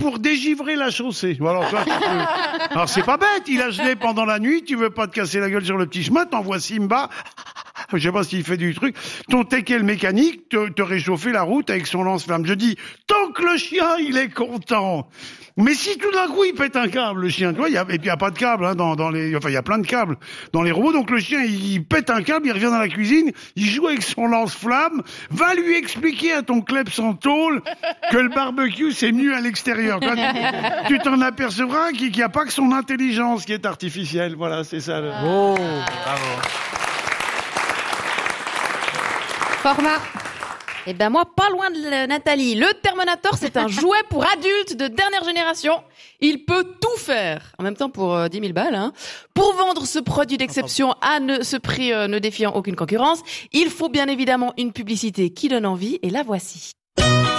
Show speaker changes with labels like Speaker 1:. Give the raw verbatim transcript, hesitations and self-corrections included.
Speaker 1: pour dégivrer la chaussée. Alors, toi, tu peux... Alors c'est pas bête, il a gelé pendant la nuit, tu veux pas te casser la gueule sur le petit chemin, t'envoies Simba, je sais pas s'il fait du truc, ton teckel mécanique te, te réchauffer la route avec son lance-flamme. Je dis, tant que le chien, il est content. Mais si tout d'un coup il pète un câble, le chien, tu vois, y a, et puis il n'y a pas de câble hein, dans, dans les, enfin il y a plein de câbles dans les robots, donc le chien il, il pète un câble, il revient dans la cuisine, il joue avec son lance-flamme, va lui expliquer à ton klebs en tôle que le barbecue c'est mieux à l'extérieur. Toi, tu, tu t'en apercevras qu'il n'y a pas que son intelligence qui est artificielle, voilà, c'est ça. Le...
Speaker 2: Oh, bravo.
Speaker 3: Format.
Speaker 4: Eh ben moi, pas loin de Nathalie. Le Terminator, c'est un jouet pour adultes de dernière génération. Il peut tout faire. En même temps, pour euh, dix mille balles. Hein. Pour vendre ce produit d'exception à ne, ce prix euh, ne défiant aucune concurrence, il faut bien évidemment une publicité qui donne envie. Et la voici.